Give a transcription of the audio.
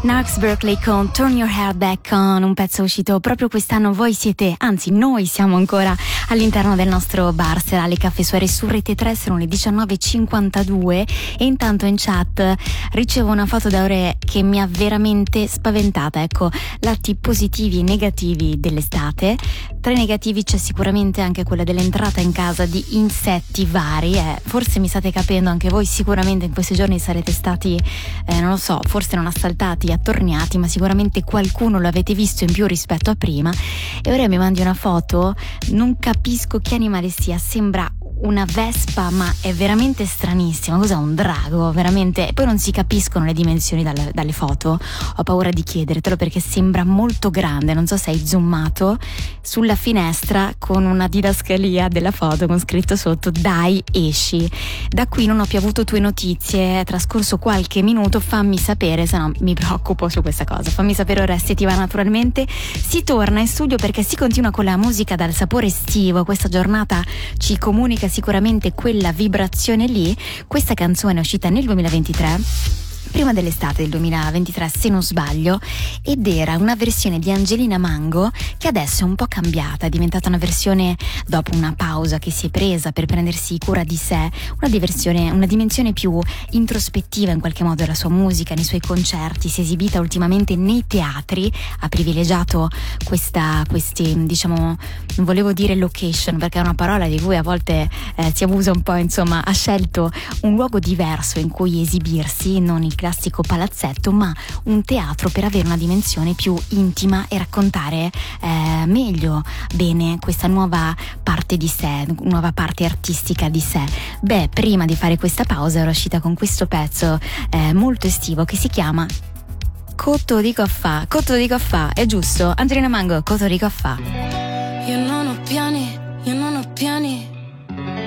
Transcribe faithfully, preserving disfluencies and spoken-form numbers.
Narcs Berkeley con Turn Your Hair Back On, un pezzo uscito proprio quest'anno. Voi siete, anzi noi siamo ancora all'interno del nostro bar serale Caffè Suore su Rete tre, sono le diciannove e cinquantadue e intanto in chat ricevo una foto da Ore che mi ha veramente spaventata. Ecco, lati positivi e negativi dell'estate. Tra i negativi c'è sicuramente anche quella dell'entrata in casa di insetti vari, eh. Forse mi state capendo anche voi, sicuramente in questi giorni sarete stati, eh, non lo so, forse non assaltati, attorniati, ma sicuramente qualcuno lo avete visto in più rispetto a prima. E ora mi mandi una foto, non capisco che animale sia, sembra una vespa, ma è veramente stranissima. Cos'è, un drago? Veramente. E poi non si capiscono le dimensioni dalle, dalle foto. Ho paura di chiedertelo perché sembra molto grande. Non so se hai zoomato sulla finestra con una didascalia della foto con scritto sotto dai esci. Da qui non ho più avuto tue notizie, è trascorso qualche minuto, fammi sapere, se no mi preoccupo su questa cosa. Fammi sapere ora se ti va. Naturalmente si torna in studio perché si continua con la musica dal sapore estivo. Questa giornata ci comunica sicuramente quella vibrazione lì. Questa canzone è uscita nel duemilaventitré, prima dell'estate del duemilaventitré se non sbaglio, ed era una versione di Angelina Mango che adesso è un po' cambiata, è diventata una versione dopo una pausa che si è presa per prendersi cura di sé, una diversione, una dimensione più introspettiva in qualche modo della sua musica, nei suoi concerti. Si è esibita ultimamente nei teatri, ha privilegiato questa, questi, diciamo, non volevo dire location perché è una parola di cui a volte eh, si abusa un po', insomma, ha scelto un luogo diverso in cui esibirsi, non il classico palazzetto, ma un teatro per avere una dimensione più intima e raccontare eh, meglio bene questa nuova parte di sé, nuova parte artistica di sé. Beh, prima di fare questa pausa ero uscita con questo pezzo eh, molto estivo che si chiama Cotto di Coffà. Cotto di Coffà, è giusto? Angelina Mango, Cotto di Coffà. Io non ho